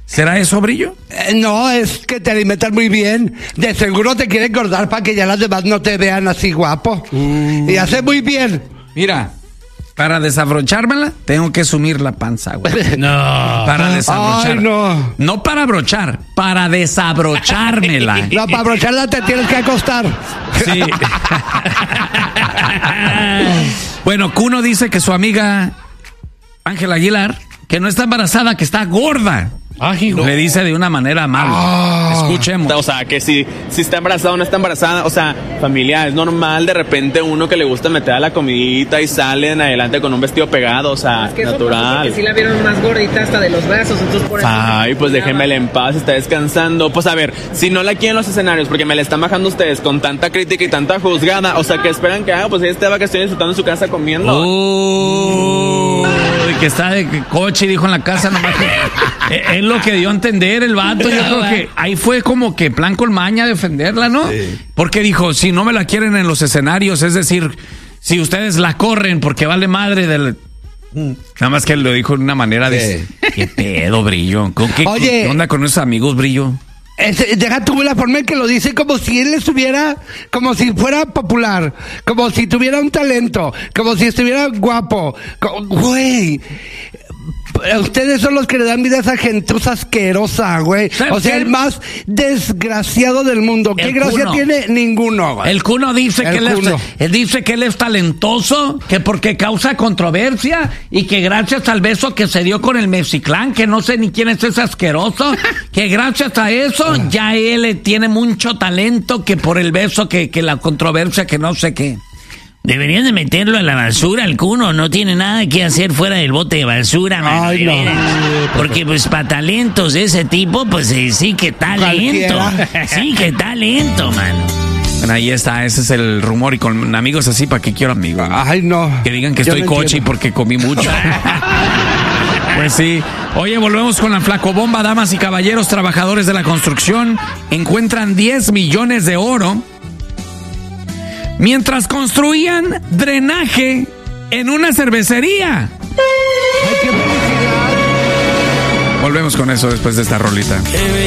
¿Será eso, Brillo? No, es que te alimentas muy bien. De seguro te quieren engordar para que ya las demás no te vean así guapo. Y hace muy bien. Mira, para desabrochármela, tengo que sumir la panza, güey. No. Para desabrochar. Ay, no. No para brochar, para desabrochármela. No, para abrocharla te tienes que acostar. Sí. Bueno, Cuno dice que su amiga Ángela Aguilar, que no está embarazada, que está gorda. Ay, no. Le dice de una manera mala. Escuchemos. O sea, que si está embarazada o no está embarazada, o sea, familia, es normal de repente uno que le gusta meter a la comidita y sale en adelante con un vestido pegado, o sea, Es que eso natural. pasó porque sí la vieron más gordita hasta de los brazos, entonces por eso... Ay, pues déjenmela en paz, está descansando. Pues a ver, si no la quieren los escenarios, porque me la están bajando ustedes con tanta crítica y tanta juzgada, o sea, que esperan que haga, pues ella está de vacaciones disfrutando en su casa comiendo. Uy, que está de coche, dijo en la casa nomás. Es lo que dio a entender el vato. Yo creo que ahí fue como que plan con maña defenderla, ¿no? Sí. Porque dijo, si no me la quieren en los escenarios, es decir, si ustedes la corren porque vale madre del... Nada más que lo dijo de una manera de... ¿Qué pedo, Brillo? Oye, ¿Qué onda con esos amigos, Brillo? Deja tú la forma en que lo dice, como si él estuviera, como si fuera popular, como si tuviera un talento, como si estuviera guapo. Güey, ustedes son los que le dan vida a esa gentuza asquerosa, güey. O sea, el más desgraciado del mundo. ¿Qué gracia tiene? Ninguno, güey. El Cuno dice que él es talentoso, que porque causa controversia y que gracias al beso que se dio con el Mexiclán, que no sé ni quién es ese asqueroso, que gracias a eso ya él tiene mucho talento, que por el beso que la controversia, que no sé qué. Deberían de meterlo a la basura, el Cuno. No tiene nada que hacer fuera del bote de basura, mano. Ay, no. Porque pues para talentos de ese tipo, pues sí que talento. Cualquiera. Sí que talento, mano. Bueno, ahí está, ese es el rumor. Y con amigos así, ¿para qué quiero amigos? Ay, no. Que digan que Yo estoy no coche entiendo. porque comí mucho. Pues sí. Oye, volvemos con la flacobomba. Damas y caballeros, trabajadores de la construcción encuentran 10 millones de oro mientras construían drenaje en una cervecería. Ay, qué felicidad. Volvemos con eso después de esta rolita.